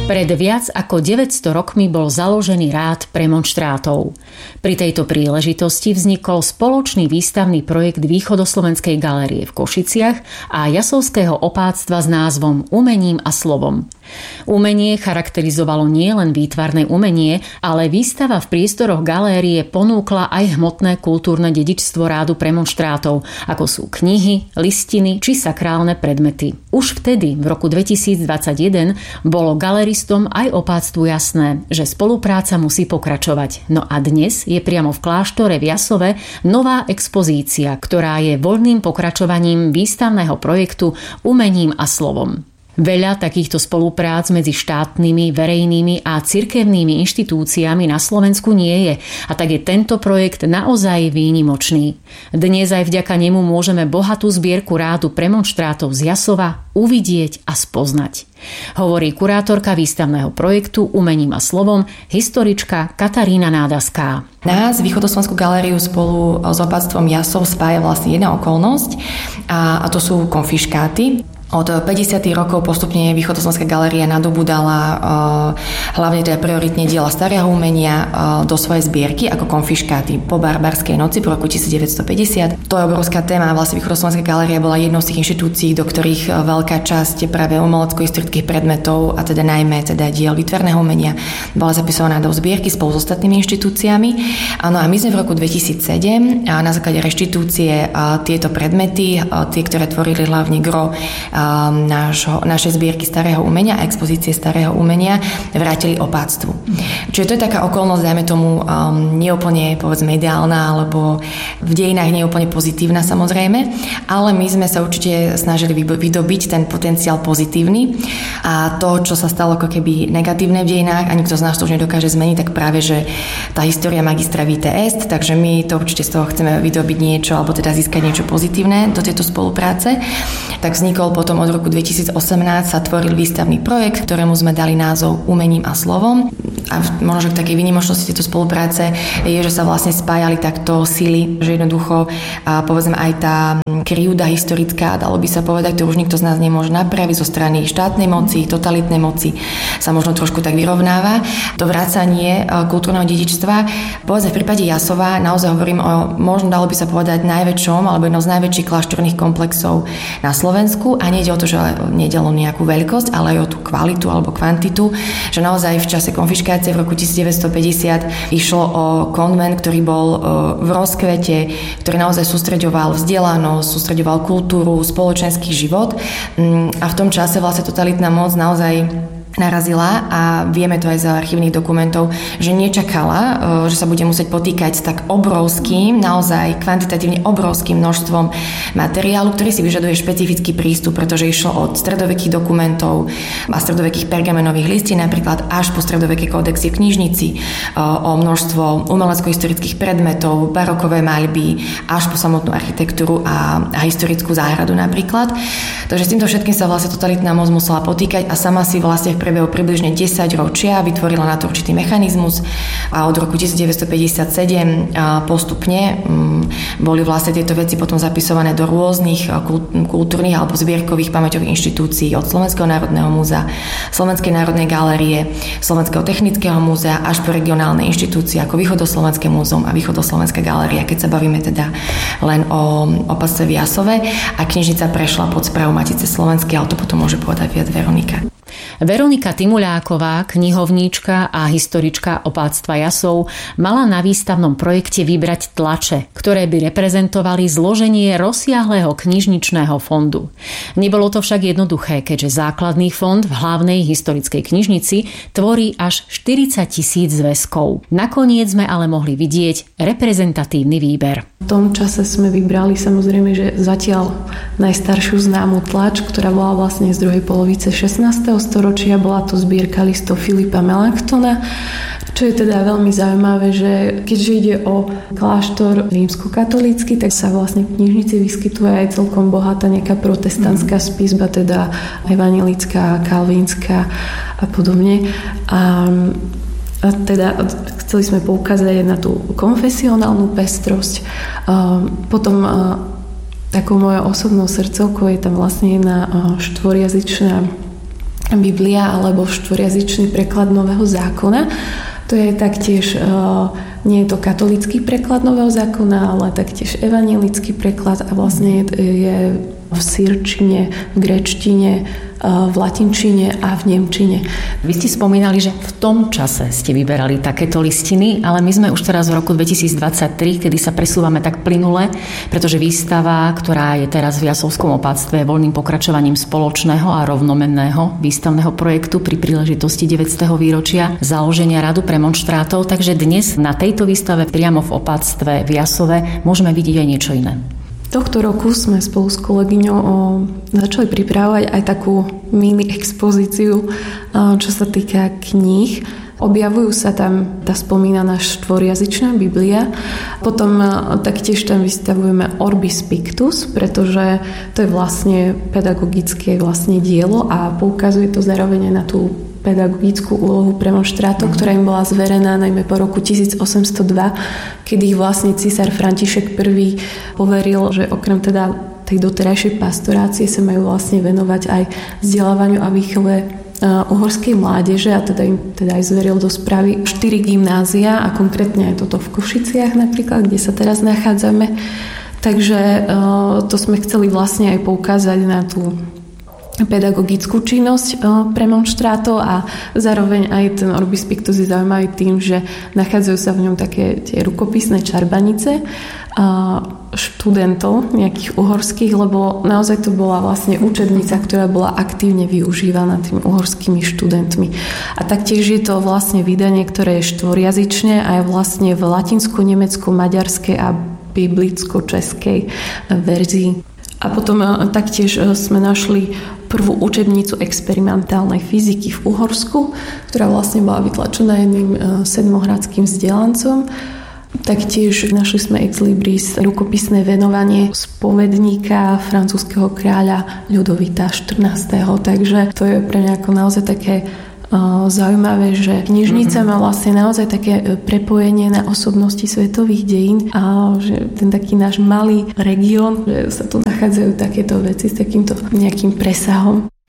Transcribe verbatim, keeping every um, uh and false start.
Pred viac ako deväťsto rokmi bol založený rád premonštrátov. Pri tejto príležitosti vznikol spoločný výstavný projekt Východoslovenskej galérie v Košiciach a Jasovského opáctva s názvom Umením a slovom. Umenie charakterizovalo nielen výtvarné umenie, ale výstava v priestoroch galérie ponúkla aj hmotné kultúrne dedičstvo rádu premonštrátov, ako sú knihy, listiny či sakrálne predmety. Už vtedy, v roku dvetisícdvadsaťjeden, bolo galeristom aj opáctvu jasné, že spolupráca musí pokračovať. No a dnes je priamo v kláštore v Jasove nová expozícia, ktorá je voľným pokračovaním výstavného projektu Umením a slovom. Veľa takýchto spoluprác medzi štátnymi, verejnými a cirkevnými inštitúciami na Slovensku nie je, a tak je tento projekt naozaj výnimočný. Dnes aj vďaka nemu môžeme bohatú zbierku rádu premonštrátov z Jasova uvidieť a spoznať. Hovorí kurátorka výstavného projektu Umením a slovom, historička Katarína Nádaská. Nás, Východoslovenskú galériu, spolu s opáctvom Jasov spája vlastne jedna okolnosť a, a to sú konfiškáty. Od päťdesiatych rokov postupne Východoslovenská galéria nadobudala uh, hlavne teda prioritne diela starého umenia uh, do svojej zbierky ako konfiškáty po barbarskej noci po roku devätnásťstopäťdesiat. To je obrovská téma. Vlastne Východoslovenská galéria bola jednou z tých inštitúcií, do ktorých uh, veľká časť práve umelecko-historických predmetov a teda najmä teda diel výtvarného umenia bola zapisovaná do zbierky spolu s ostatnými inštitúciami. No a my sme v roku dvetisícsedem a na základe reštitúcie uh, tieto predmety, uh, tie, ktoré tvorili hlavne gro Našo, našej zbierky starého umenia a expozície starého umenia vrátili opáctvu. Čiže to je taká okolnosť, dajme tomu, um, neúplne povedzme ideálna, alebo v dejinách neúplne pozitívna samozrejme, ale my sme sa určite snažili vydobiť ten potenciál pozitívny a to, čo sa stalo ako keby negatívne v dejinách a nikto z nás to už nedokáže zmeniť, tak práve, že tá história magistra vitae est, takže my to určite z toho chceme vydobiť niečo, alebo teda získať niečo pozitívne do tejto spolupráce. Tak vznikol potom od roku dvetisícosemnásť sa tvoril výstavný projekt, ktorému sme dali názov Umením a slovom. A možno, že k takej výnimočnosti tejto spolupráce je, že sa vlastne spájali takto sily, že jednoducho a povedzme aj tá krivda historická, dalo by sa povedať, ktorú už nikto z nás nemôže napraviť zo strany štátnej moci, totalitnej moci, sa možno trošku tak vyrovnáva. To vracanie kultúrneho dedičstva. Povedzme v prípade Jasova naozaj hovorím o, možno dalo by sa povedať, najväčšom alebo jednom z najväčších kláštorných komplexov na Slovensku a nejde o to, že nejde o nejakú veľkosť, ale aj o tú kvalitu alebo kvantitu, že naozaj v čase konfiškácie v roku devätnásťstopäťdesiat išlo o konvent, ktorý bol v rozkvete, ktorý naozaj sústreďoval vzdelanosť, sústreďoval kultúru, spoločenský život a v tom čase vlastne totalitná moc naozaj narazila a vieme to aj z archívnych dokumentov, že nečakala, že sa bude musieť potýkať s tak obrovským, naozaj kvantitatívne obrovským množstvom materiálu, ktorý si vyžaduje špecifický prístup, pretože išlo od stredovekých dokumentov a stredovekých pergamenových listín napríklad až po stredoveké kódexy v knižnici, o množstvo umelecko-historických predmetov, barokové maľby, až po samotnú architektúru a, a historickú záhradu napríklad. Takže s týmto všetkým sa vlastne totalitná moc musela potýkať a sama si vlastne v priebehu približne desať ročia vytvorila na to určitý mechanizmus a od roku devätnásťstopäťdesiatsedem postupne boli vlastne tieto veci potom zapisované do rôznych kultúrnych alebo zbierkových pamäťových inštitúcií od Slovenského národného múzea, Slovenskej národnej galérie, Slovenského technického múzea až po regionálne inštitúcie ako Východoslovenské múzeum a Východoslovenská galéria, keď sa bavíme teda len o opáctve v Jasove a knižnica prešla pod správu Matice slovenskej, ale to potom môže povedať viac Veronika. Veronika Timuľáková, knihovníčka a historička opáctva Jasov, mala na výstavnom projekte vybrať tlače, ktoré by reprezentovali zloženie rozsiahleho knižničného fondu. Nebolo to však jednoduché, keďže základný fond v hlavnej historickej knižnici tvorí až štyridsať tisíc zväzkov. Nakoniec sme ale mohli vidieť reprezentatívny výber. V tom čase sme vybrali samozrejme, že zatiaľ najstaršiu známu tlač, ktorá bola vlastne z druhej polovice šestnásteho storočia, bola to zbierka listov Filipa Melanchtona, čo je teda veľmi zaujímavé, že keďže ide o kláštor rímskokatolícky, tak sa vlastne v knižnici vyskytuje aj celkom bohatá nejaká protestantská spisba, teda evanjelická, kalvínska a podobne. A A teda chceli sme poukázať na tú konfesionálnu pestrosť. Potom takou mojou osobnou srdcovkou je tam vlastne jedna štvorjazyčná Biblia alebo štvorjazyčný preklad Nového zákona. To je taktiež, nie je to katolícky preklad Nového zákona, ale taktiež evanjelický preklad a vlastne je v sýrčine, v gréčtine, v latinčine a v nemčine. Vy ste spomínali, že v tom čase ste vyberali takéto listiny, ale my sme už teraz v roku dvetisícdvadsaťtri, kedy sa presúvame tak plynule, pretože výstava, ktorá je teraz v Jasovskom opatstve, je voľným pokračovaním spoločného a rovnomenného výstavného projektu pri príležitosti deväťstého výročia založenia Radu premonštrátov, takže dnes na tejto výstave priamo v opatstve v Jasove môžeme vidieť aj niečo iné. Tohto roku sme spolu s kolegyňou o, začali pripravovať aj takú mini expozíciu, čo sa týka kníh. Objavujú sa tam tá spomínaná štvorjazyčná Biblia. Potom taktiež tam vystavujeme Orbis Pictus, pretože to je vlastne pedagogické vlastne dielo a poukazuje to zároveň na tú pedagogickú úlohu premonštrátov, ktorá im bola zverená najmä po roku tisícosemstodva, kedy ich vlastne císar František I poveril, že okrem teda tej doterajšej pastorácie sa majú vlastne venovať aj vzdelávaniu a výchove uhorskej mládeže a teda im teda aj zveril do správy štyri gymnázia a konkrétne aj toto v Košiciach napríklad, kde sa teraz nachádzame. Takže to sme chceli vlastne aj poukázať na tú pedagogickú činnosť premonštrátov a zároveň aj ten Orbis Pictus je zaujímavý tým, že nachádzajú sa v ňom také tie rukopisné čarbanice študentov nejakých uhorských, lebo naozaj to bola vlastne učebnica, ktorá bola aktívne využívaná tými uhorskými študentmi. A taktiež je to vlastne vydanie, ktoré je štvorjazyčné a je vlastne v latinsko-nemecko-maďarskej a biblicko-českej verzii. A potom taktiež sme našli prvú učebnicu experimentálnej fyziky v Uhorsku, ktorá vlastne bola vytlačená jedným sedmohradským vzdelancom. Taktiež našli sme ex libris rukopisné venovanie spovedníka francúzskeho kráľa Ľudovita štrnásteho. Takže to je pre mňa ako naozaj také zaujímavé, že knižnica má vlastne naozaj také prepojenie na osobnosti svetových dejín a že ten taký náš malý región, že sa tu nachádzajú takéto veci s takýmto nejakým presahom.